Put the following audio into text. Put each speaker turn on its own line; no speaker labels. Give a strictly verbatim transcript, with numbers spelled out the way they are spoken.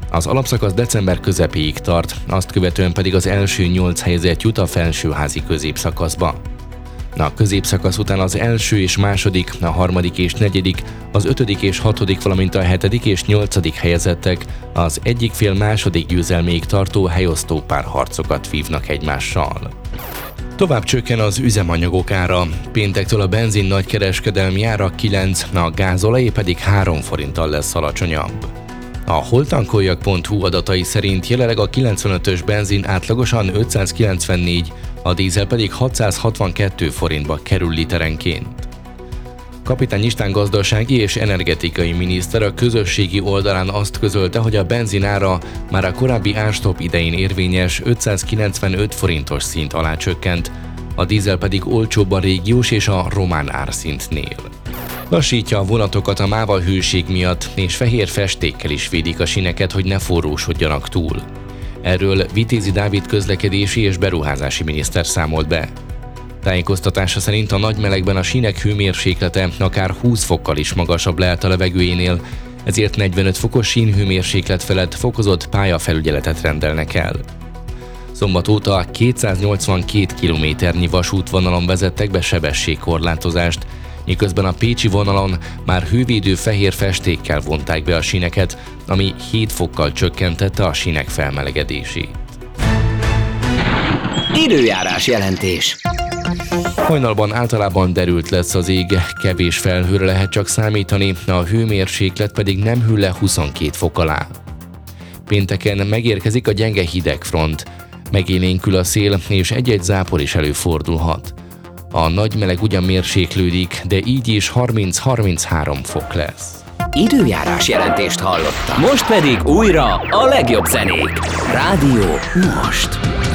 Az alapszakasz december közepéig tart, azt követően pedig az első nyolc helyezett jut a felsőházi középszakaszba. A középszakasz után az első és második, a harmadik és negyedik, az ötödik és hatodik, valamint a hetedik és nyolcadik helyezettek az egyik fél második győzelméig tartó helyosztó párharcokat vívnak egymással. Tovább csökken az üzemanyagok ára. Péntektől a benzin nagykereskedelmi ára kilenc, a gázolaj pedig három forinttal lesz alacsonyabb. A holtankoljak pont hu adatai szerint jelenleg a kilencvenötös benzin átlagosan ötszázkilencvennégy, a dízel pedig hatszázhatvankettő forintba kerül literenként. Kapitány István gazdasági és energetikai miniszter a közösségi oldalán azt közölte, hogy a benzin ára már a korábbi árstopp idején érvényes ötszázkilencvenöt forintos szint alá csökkent, a dízel pedig olcsóbb a régiós és a román árszintnél. Lassítja a vonatokat a máva hőség miatt, és fehér festékkel is védik a síneket, hogy ne forrósodjanak túl. Erről Vitézi Dávid közlekedési és beruházási miniszter számolt be. Tájékoztatása szerint a nagy melegben a sínek hőmérséklete akár húsz fokkal is magasabb lehet a levegőjénél, ezért negyvenöt fokos sínhőmérséklet felett fokozott pályafelügyeletet rendelnek el. Szombat óta kétszáznyolcvankét kilométernyi vasútvonalon vezettek be sebességkorlátozást, miközben a pécsi vonalon már hővédő fehér festékkel vonták be a síneket, ami hét fokkal csökkentette a sínek felmelegedését.
Időjárás jelentés.
Hajnalban általában derült lesz az ég, kevés felhőre lehet csak számítani, a hőmérséklet pedig nem hűl le huszonkét fok alá. Pénteken megérkezik a gyenge hidegfront, megélénkül a szél és egy-egy zápor is előfordulhat. A nagy meleg ugyan mérséklődik, de így is harminc-harminchárom fok lesz.
Időjárás jelentést hallottam. Most pedig újra a legjobb zenék. Rádió Most.